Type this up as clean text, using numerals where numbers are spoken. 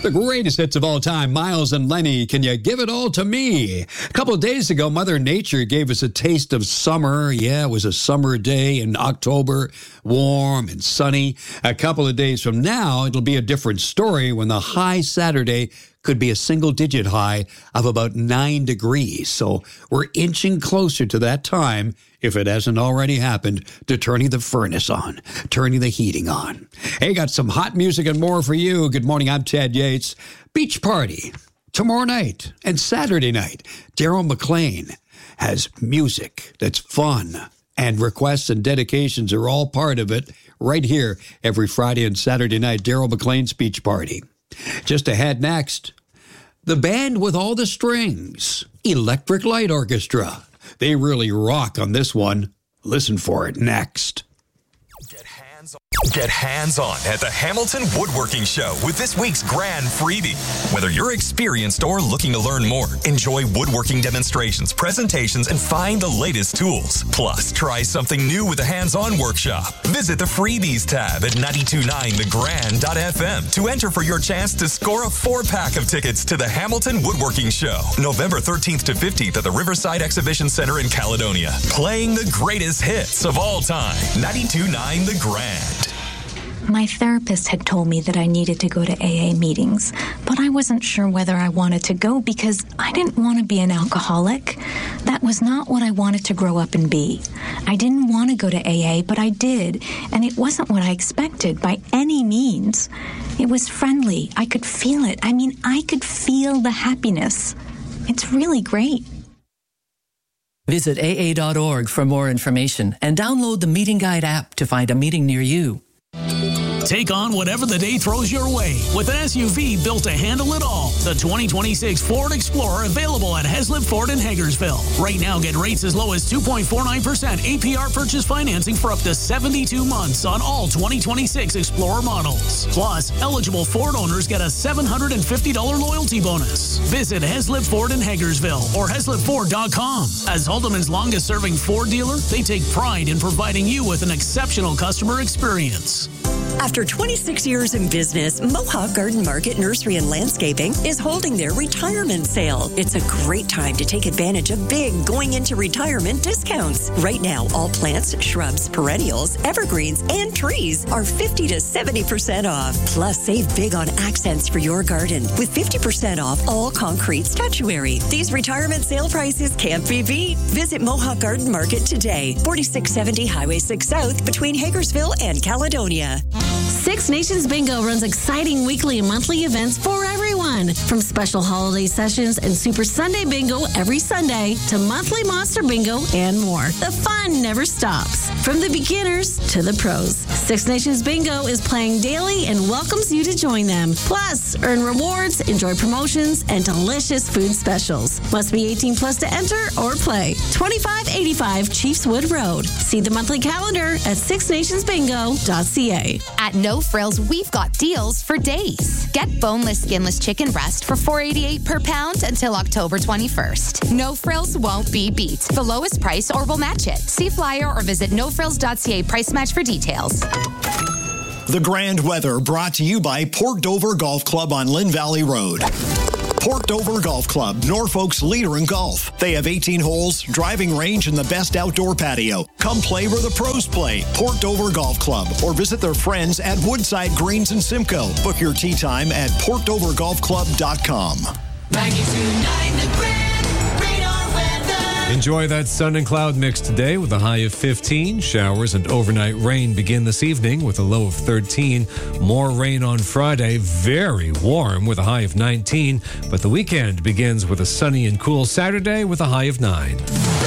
The greatest hits of all time, Miles and Lenny, Can You Give It All to Me? A couple of days ago, Mother Nature gave us a taste of summer. Yeah, it was a summer day in October, warm and sunny. A couple of days from now, it'll be a different story when the high Saturday could be a single-digit high of about 9 degrees. So we're inching closer to that time, if it hasn't already happened, to turning the furnace on, turning the heating on. Hey, got some hot music and more for you. Good morning, I'm Ted Yates. Beach party tomorrow night and Saturday night. Daryl McLean has music that's fun, and requests and dedications are all part of it right here every Friday and Saturday night. Daryl McLean's beach party. Just ahead next, the band with all the strings, Electric Light Orchestra. They really rock on this one. Listen for it next. Get hands-on at the Hamilton Woodworking Show with this week's grand freebie. Whether you're experienced or looking to learn more, enjoy woodworking demonstrations, presentations, and find the latest tools. Plus, try something new with the hands-on workshop. Visit the freebies tab at 929thegrand.fm to enter for your chance to score a 4-pack of tickets to the Hamilton Woodworking Show, November 13th to 15th at the Riverside Exhibition Center in Caledonia. Playing the greatest hits of all time. 929 The Grand. My therapist had told me that I needed to go to AA meetings, but I wasn't sure whether I wanted to go because I didn't want to be an alcoholic. That was not what I wanted to grow up and be. I didn't want to go to AA, but I did, and it wasn't what I expected by any means. It was friendly. I could feel it. I mean, I could feel the happiness. It's really great. Visit AA.org for more information and download the Meeting Guide app to find a meeting near you. Take on whatever the day throws your way with an SUV built to handle it all. The 2026 Ford Explorer available at Heslip Ford in Hagersville. Right now, get rates as low as 2.49% APR purchase financing for up to 72 months on all 2026 Explorer models. Plus, eligible Ford owners get a $750 loyalty bonus. Visit Heslip Ford in Hagersville or HeslipFord.com. As Haldeman's longest-serving Ford dealer, they take pride in providing you with an exceptional customer experience. After 26 years in business, Mohawk Garden Market Nursery and Landscaping is holding their retirement sale. It's a great time to take advantage of big going into retirement discounts. Right now, all plants, shrubs, perennials, evergreens, and trees are 50 to 70% off. Plus, save big on accents for your garden with 50% off all concrete statuary. These retirement sale prices can't be beat. Visit Mohawk Garden Market today, 4670 Highway 6 South between Hagersville and Caledonia. Six Nations Bingo runs exciting weekly and monthly events for everyone. From special holiday sessions and Super Sunday Bingo every Sunday to monthly Monster Bingo and more. The fun never stops. From the beginners to the pros. Six Nations Bingo is playing daily and welcomes you to join them. Plus, earn rewards, enjoy promotions, and delicious food specials. Must be 18 plus to enter or play. 2585 Chiefswood Road. See the monthly calendar at sixnationsbingo.ca. At No Frills, we've got deals for days. Get boneless, skinless chicken breast for $4.88 per pound until October 21st. No Frills won't be beat. The lowest price or we'll match it. See flyer or visit nofrills.ca price match for details. The Grand Weather brought to you by Port Dover Golf Club on Lynn Valley Road. Port Dover Golf Club, Norfolk's leader in golf. They have 18 holes, driving range, and the best outdoor patio. Come play where the pros play. Port Dover Golf Club, or visit their friends at Woodside Greens in Simcoe. Book your tee time at portdovergolfclub.com. 92.9 The Grand. Enjoy that sun and cloud mix today with a high of 15. Showers and overnight rain begin this evening with a low of 13. More rain on Friday. Very warm with a high of 19. But the weekend begins with a sunny and cool Saturday with a high of 9.